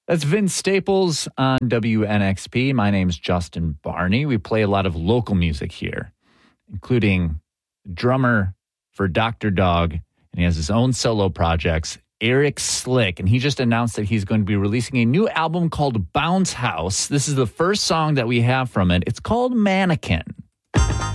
That's Vince Staples on WNXP. My name's Justin Barney. We play a lot of local music here, including drummer for Dr. Dog, and he has his own solo projects, Eric Slick, and he just announced that he's going to be releasing a new album called Bounce House. This is the first song that we have from it. It's called Mannequin.